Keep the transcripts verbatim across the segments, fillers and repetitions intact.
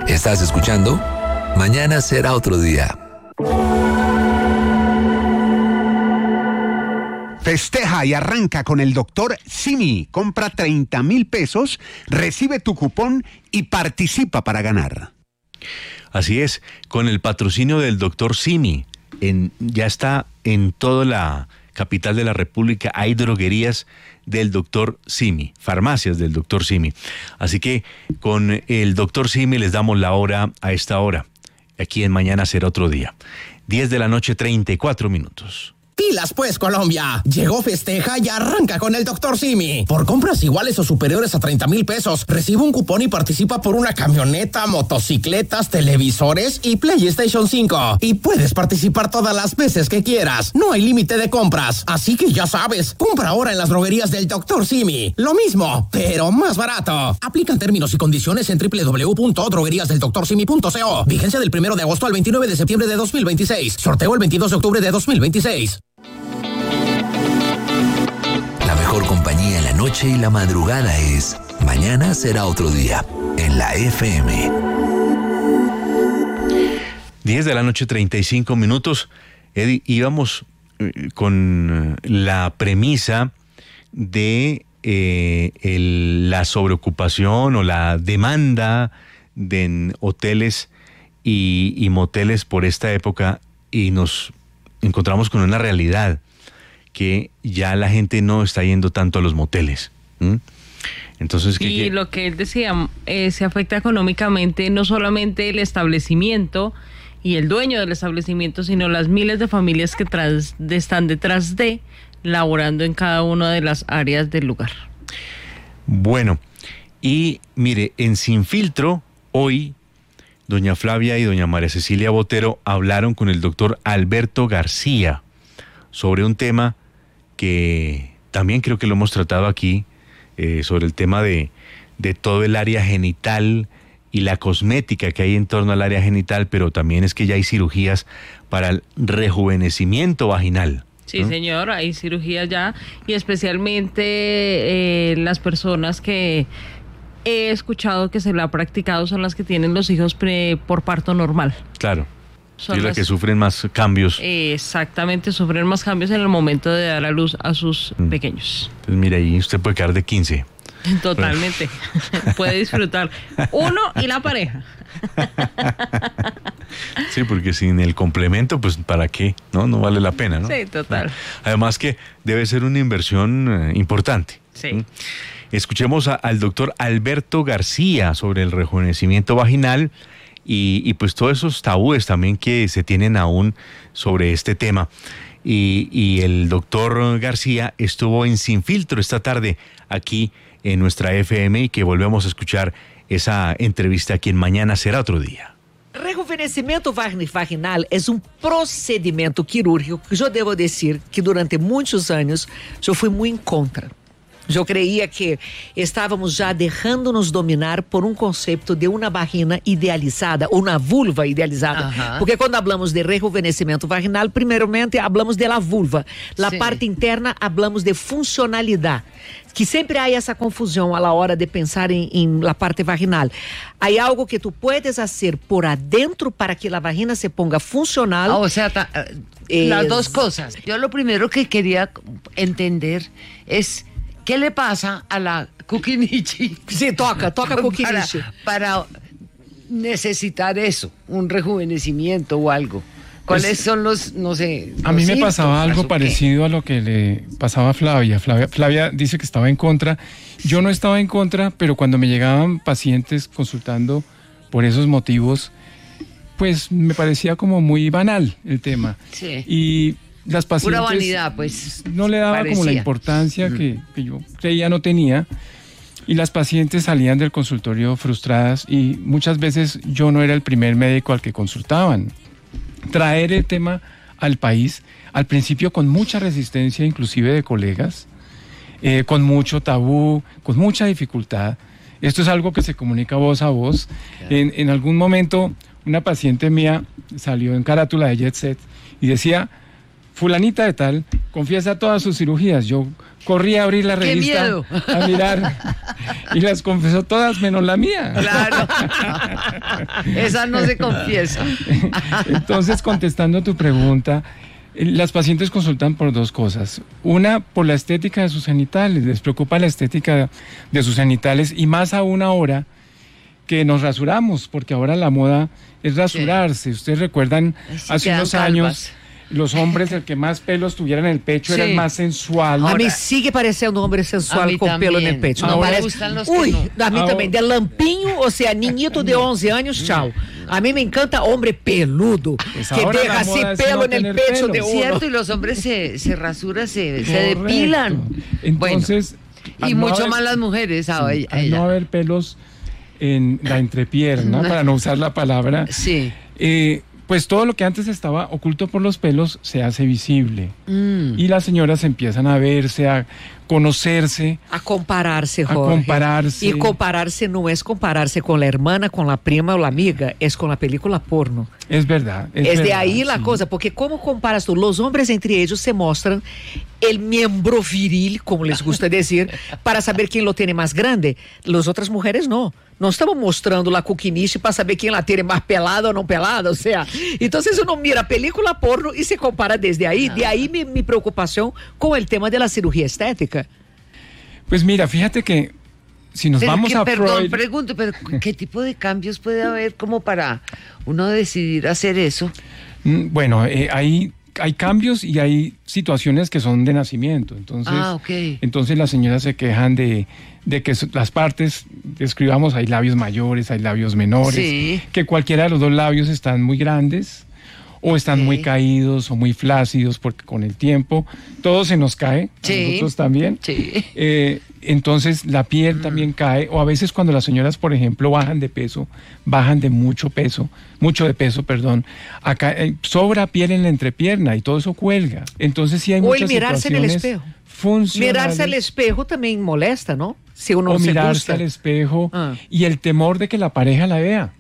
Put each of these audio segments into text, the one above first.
Estás escuchando Mañana Será Otro Día. Festeja y arranca con el doctor Simi. Compra treinta mil pesos, recibe tu cupón y participa para ganar. Así es, con el patrocinio del doctor Simi. En, ya está en toda la capital de la República, hay droguerías del doctor Simi, farmacias del doctor Simi. Así que con el doctor Simi les damos la hora a esta hora. Aquí en Mañana Será Otro Día. diez de la noche, treinta y cuatro minutos. Pilas pues, Colombia. Llegó, festeja y arranca con el doctor Simi. Por compras iguales o superiores a treinta mil pesos, recibe un cupón y participa por una camioneta, motocicletas, televisores y PlayStation cinco. Y puedes participar todas las veces que quieras. No hay límite de compras. Así que ya sabes, compra ahora en las droguerías del doctor Simi. Lo mismo, pero más barato. Aplican términos y condiciones en doble u doble u doble u punto droguerías del doctor simi punto co. Vigencia del primero de agosto al veintinueve de septiembre de dos mil veintiséis. Sorteo el veintidós de octubre de dos mil veintiséis. La mejor compañía en la noche y la madrugada es Mañana Será Otro Día, en la F M. diez de la noche, treinta y cinco minutos. Eddie, íbamos eh, con la premisa de eh, el, la sobreocupación o la demanda de en hoteles y, y moteles por esta época, y nos encontramos con una realidad que ya la gente no está yendo tanto a los moteles. ¿Mm? Entonces, ¿qué, y qué? lo que él decía, eh, se afecta económicamente no solamente el establecimiento y el dueño del establecimiento, sino las miles de familias que tras, de, están detrás de, laborando en cada una de las áreas del lugar. Bueno, y mire, en Sin Filtro, hoy, doña Flavia y doña María Cecilia Botero hablaron con el doctor Alberto García sobre un tema que también creo que lo hemos tratado aquí, eh, sobre el tema de, de todo el área genital y la cosmética que hay en torno al área genital, pero también es que ya hay cirugías para el rejuvenecimiento vaginal. Sí, ¿no? Señor, hay cirugías ya, y especialmente eh, las personas que he escuchado que se lo ha practicado son las que tienen los hijos pre, por parto normal. Claro. Son y las las que sufren más cambios. Exactamente, sufren más cambios en el momento de dar a luz a sus Mm. pequeños. Pues mira, ahí usted puede quedar de quince. Totalmente. Puede disfrutar uno y la pareja. Sí, porque sin el complemento, pues ¿para qué? No, no vale la pena, ¿no? Sí, total. Además que debe ser una inversión eh, importante. Sí. ¿Mm? Escuchemos a, al doctor Alberto García sobre el rejuvenecimiento vaginal y, y pues todos esos tabúes también que se tienen aún sobre este tema. Y, y el doctor García estuvo en Sin Filtro esta tarde aquí en nuestra F M, y que volvemos a escuchar esa entrevista aquí en Mañana Será Otro Día. Rejuvenescimento vaginal é um procedimento quirúrgico que eu devo dizer que durante muitos anos eu fui muito contra. Eu creía que estávamos já deixando-nos dominar por um conceito de uma vagina idealizada, ou uma vulva idealizada. Ajá. Porque quando hablamos de rejuvenescimento vaginal, primeiramente hablamos de la vulva. La Sí. parte interna hablamos de funcionalidade. Que sempre há essa confusão a la hora de pensar em, em la parte vaginal. Há algo que tu puedes hacer por adentro para que la vagina se ponga funcional. Ah, o sea, ta- eh, las dos cosas. Yo lo primero que quería entender es qué le pasa a la Kukinichi. Sí, toca, toca Kukinichi. Para, para necesitar eso, un rejuvenecimiento o algo. ¿Cuáles Pues, son los, no sé? A mí los me pasaba síntomas algo o qué? parecido a lo que le pasaba a Flavia. Flavia. Flavia dice que estaba en contra. Yo no estaba en contra, pero cuando me llegaban pacientes consultando por esos motivos, pues me parecía como muy banal el tema. Sí. Y las pacientes... Pura vanidad, pues. No le daba como la parecía. importancia que, que yo creía no tenía. Y las pacientes salían del consultorio frustradas, y muchas veces yo no era el primer médico al que consultaban. Traer el tema al país, al principio con mucha resistencia, inclusive de colegas, eh, con mucho tabú, con mucha dificultad. Esto es algo que se comunica voz a voz. En, en algún momento, una paciente mía salió en carátula de Jet Set y decía: fulanita de tal confiesa todas sus cirugías. Yo corrí a abrir la ¡Qué revista miedo! a mirar y las confesó todas menos la mía. Claro. Esa no se confiesa. Entonces, contestando tu pregunta, las pacientes consultan por dos cosas. Una, por la estética de sus genitales. Les preocupa la estética de sus genitales y más aún ahora que nos rasuramos, porque ahora la moda es rasurarse. Sí. Ustedes recuerdan, sí, hace unos calvas. años, los hombres, el que más pelos tuviera en el pecho, sí, era el más sensual. A mí sigue pareciendo un hombre sensual con también. Pelo en el pecho. No, no me gustan los Uy, no. a mí Ahora, también. De lampinho, o sea, niñito de once años, chao. A mí me encanta hombre peludo, pues que deja así pelo no en el pecho pelo. de uno. Cierto, y los hombres se, se rasuran, se, se depilan. Entonces, bueno, y mucho no haber, más las mujeres. Sí, a ella. Al no haber pelos en la entrepierna, para no usar la palabra, sí. eh, pues todo lo que antes estaba oculto por los pelos se hace visible. Mm. Y las señoras empiezan a verse, a conocerse. A compararse, Jorge. A compararse. Y compararse no es compararse con la hermana, con la prima o la amiga, es con la película porno. Es verdad. Es, es verdad, de ahí la sí. cosa, porque como comparas tú, los hombres entre ellos se muestran el miembro viril, como les gusta decir, para saber quién lo tiene más grande. Las otras mujeres no. No estamos mostrando la cuquiniche para saber quién la tiene más pelada o no pelada, o sea, entonces uno mira película porno y se compara desde ahí. De ahí mi, mi preocupación con el tema de la cirugía estética. Pues mira, fíjate que si nos pero vamos que, a perdón, Freud... pregunto, pero ¿qué tipo de cambios puede haber como para uno decidir hacer eso? Bueno, eh, hay... hay cambios y hay situaciones que son de nacimiento. Entonces, ah, okay. entonces las señoras se quejan de, de que las partes, describamos, hay labios mayores, hay labios menores, sí. que cualquiera de los dos labios están muy grandes o están sí. muy caídos o muy flácidos, porque con el tiempo todo se nos cae, sí. a nosotros también. Sí. Eh, entonces la piel mm. también cae, o a veces cuando las señoras, por ejemplo, bajan de peso, bajan de mucho peso, mucho de peso, perdón, acá eh, sobra piel en la entrepierna y todo eso cuelga. Entonces sí hay o muchas el mirarse en el situaciones espejo. Mirarse al espejo también molesta, ¿no? Si uno o se mirarse gusta. al espejo ah. y el temor de que la pareja la vea.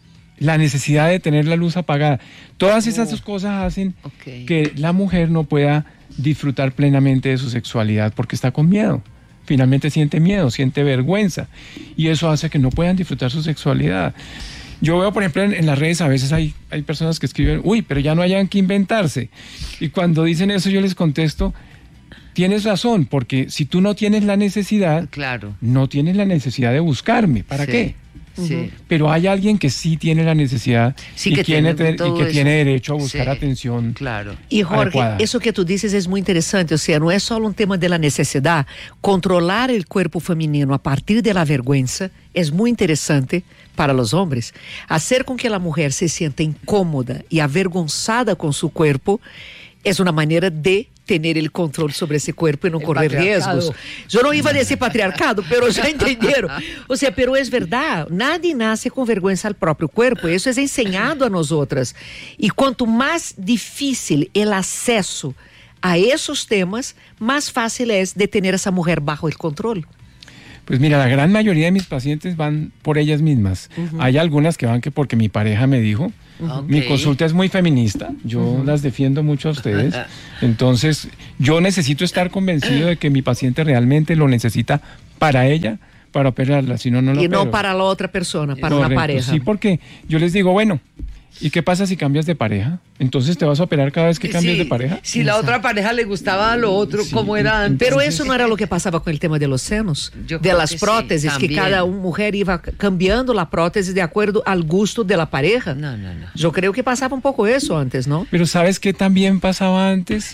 La necesidad de tener la luz apagada. Todas esas oh. cosas hacen okay. que la mujer no pueda disfrutar plenamente de su sexualidad porque está con miedo. Finalmente siente miedo, siente vergüenza. Y eso hace que no puedan disfrutar su sexualidad. Yo veo, por ejemplo, en, en las redes a veces hay, hay personas que escriben, uy, pero ya no hayan que inventarse. Y cuando dicen eso yo les contesto, tienes razón, porque si tú no tienes la necesidad, claro. no tienes la necesidad de buscarme. ¿Para sí. qué? Sí. Pero hay alguien que sí tiene la necesidad sí, y, que tiene, tiene y que eso. tiene derecho a buscar sí, atención. Claro. Y Jorge, adecuada. Eso que tú dices es muy interesante, o sea, no es solo un tema de la necesidad. Controlar el cuerpo femenino a partir de la vergüenza es muy interesante para los hombres. Hacer con que la mujer se sienta incómoda y avergonzada con su cuerpo es una manera de tener el control sobre ese cuerpo y no el correr riesgos. Yo no iba a decir patriarcado, pero ya entendieron. O sea, pero es verdad, nadie nace con vergüenza al propio cuerpo, eso es enseñado a nosotras. Y cuanto más difícil el acceso a esos temas, más fácil es de tener a esa mujer bajo el control. Pues mira, la gran mayoría de mis pacientes van por ellas mismas. Uh-huh. Hay algunas que van que porque mi pareja me dijo. Uh-huh. Mi consulta es muy feminista, yo uh-huh. las defiendo mucho a ustedes. Entonces, yo necesito estar convencido de que mi paciente realmente lo necesita para ella, para operarla, si no, no lo Y opero. no para la otra persona, para Correcto, una pareja. Sí, porque yo les digo, bueno, ¿y qué pasa si cambias de pareja? Entonces te vas a operar cada vez que cambies sí, de pareja. Si la otra pareja le gustaba lo otro, sí, como era antes. Pero eso no era lo que pasaba con el tema de los senos, Yo de las prótesis, sí, que cada mujer iba cambiando la prótesis de acuerdo al gusto de la pareja. No, no, no. Yo creo que pasaba un poco eso antes, ¿no? Pero ¿sabes qué también pasaba antes?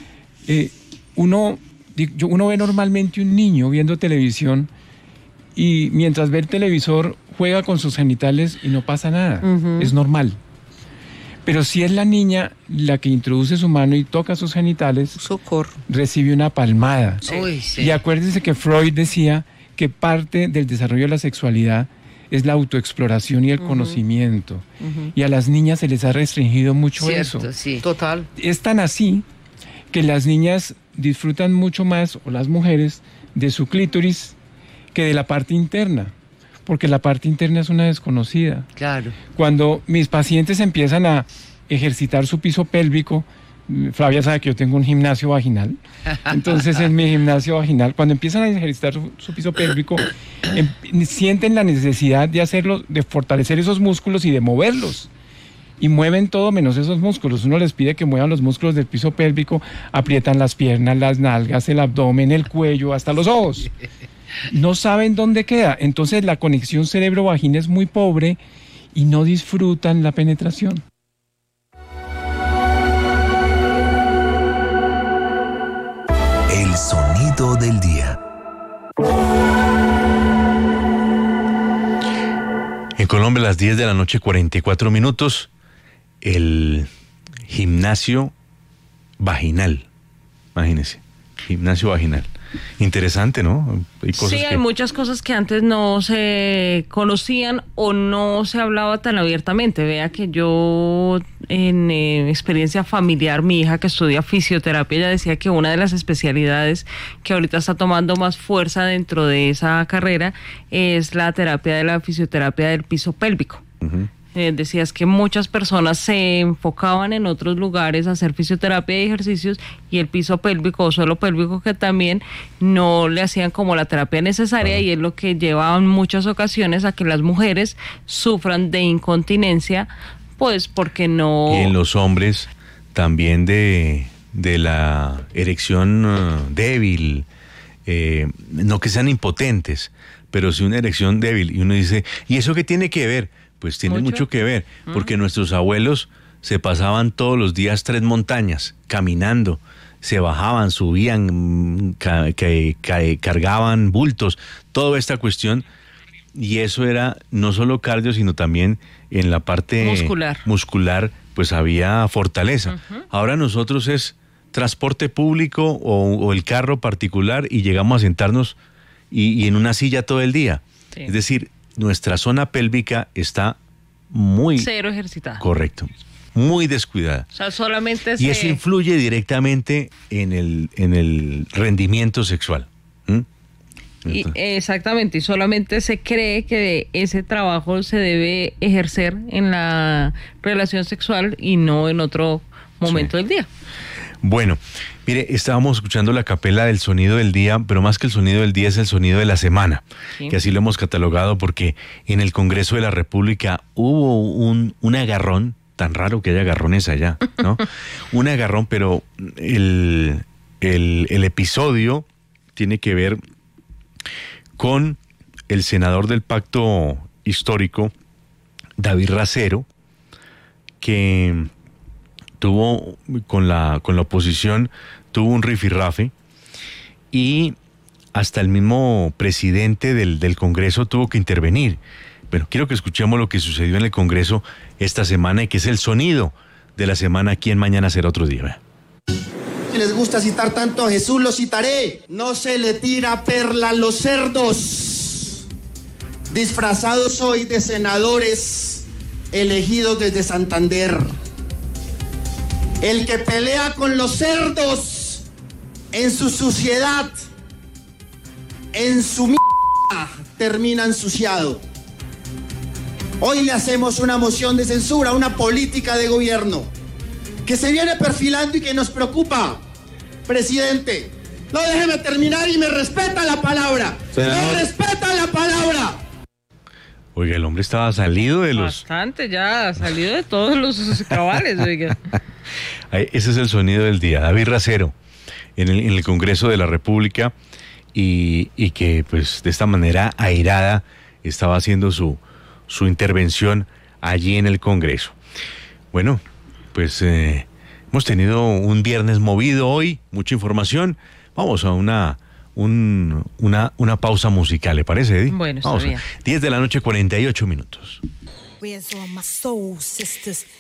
Eh, uno, uno ve normalmente un niño viendo televisión y mientras ve el televisor juega con sus genitales y no pasa nada. Uh-huh. Es normal. Pero si es la niña la que introduce su mano y toca sus genitales, socorro, recibe una palmada. Sí. Uy, sí. Y acuérdense que Freud decía que parte del desarrollo de la sexualidad es la autoexploración y el uh-huh. conocimiento. Uh-huh. Y a las niñas se les ha restringido mucho Cierto, eso. Sí. Total. Es tan así que las niñas disfrutan mucho más, o las mujeres, de su clítoris que de la parte interna. Porque la parte interna es una desconocida. Claro. Cuando mis pacientes empiezan a ejercitar su piso pélvico, Flavia sabe que yo tengo un gimnasio vaginal. Entonces, en mi gimnasio vaginal, cuando empiezan a ejercitar su, su piso pélvico, em, sienten la necesidad de hacerlo, de fortalecer esos músculos y de moverlos. Y mueven todo menos esos músculos. Uno les pide que muevan los músculos del piso pélvico, aprietan las piernas, las nalgas, el abdomen, el cuello, hasta los ojos. No saben dónde queda. Entonces la conexión cerebro-vagina es muy pobre y no disfrutan la penetración. El sonido del día. En Colombia, a las diez de la noche, cuarenta y cuatro minutos, el gimnasio vaginal. Imagínense, gimnasio vaginal. Interesante, ¿no? Hay cosas sí, hay que... muchas cosas que antes no se conocían o no se hablaba tan abiertamente. Vea que yo, en eh, experiencia familiar, mi hija que estudia fisioterapia, ella decía que una de las especialidades que ahorita está tomando más fuerza dentro de esa carrera es la terapia de la fisioterapia del piso pélvico. Uh-huh. Eh, decías que muchas personas se enfocaban en otros lugares a hacer fisioterapia y ejercicios y el piso pélvico o suelo pélvico que también no le hacían como la terapia necesaria, uh-huh. y es lo que lleva en muchas ocasiones a que las mujeres sufran de incontinencia, pues porque no... Y en los hombres también de, de la erección uh, débil, eh, no que sean impotentes, pero sí una erección débil, y uno dice, ¿y eso qué tiene que ver? Pues tiene mucho, mucho que ver, porque mm. nuestros abuelos se pasaban todos los días tres montañas, caminando, se bajaban, subían, ca- ca- ca- cargaban bultos, toda esta cuestión, y eso era no solo cardio, sino también en la parte muscular, muscular pues había fortaleza. Uh-huh. Ahora nosotros es transporte público o, o el carro particular y llegamos a sentarnos y, y en una silla todo el día. Sí. Es decir, nuestra zona pélvica está muy... Cero ejercitada. Correcto. Muy descuidada. O sea, solamente Y se... eso influye directamente en el, en el rendimiento sexual. ¿Mm? Y, exactamente. Y solamente se cree que ese trabajo se debe ejercer en la relación sexual y no en otro momento sí. del día. Bueno, mire, estábamos escuchando la capela del sonido del día, pero más que el sonido del día es el sonido de la semana, sí. que así lo hemos catalogado porque en el Congreso de la República hubo un, un agarrón, tan raro que haya agarrones allá, ¿no? Un agarrón, pero el, el, el episodio tiene que ver con el senador del Pacto Histórico, David Racero, que... tuvo con la con la oposición, tuvo un rifirrafe y hasta el mismo presidente del, del Congreso tuvo que intervenir. Pero quiero que escuchemos lo que sucedió en el Congreso esta semana y que es el sonido de la semana aquí en Mañana Será Otro Día. Si les gusta citar tanto a Jesús, lo citaré. No se le tira perla a los cerdos. Disfrazados hoy de senadores elegidos desde Santander. El que pelea con los cerdos en su suciedad, en su mierda, termina ensuciado. Hoy le hacemos una moción de censura, una política de gobierno que se viene perfilando y que nos preocupa. Presidente, no déjeme terminar y me respeta la palabra. ¡Me respeta la palabra! Oiga, el hombre estaba salido de los... Bastante ya, salido de todos los cabales, oiga. Ese es el sonido del día, David Racero, en el, en el Congreso de la República, y, y que pues de esta manera airada estaba haciendo su, su intervención allí en el Congreso. Bueno, pues eh, hemos tenido un viernes movido hoy, mucha información. Vamos a una... Un, una, una pausa musical, ¿le parece, Eddie? Bueno, está bien. diez de la noche, cuarenta y ocho minutos. Where's all my soul sisters?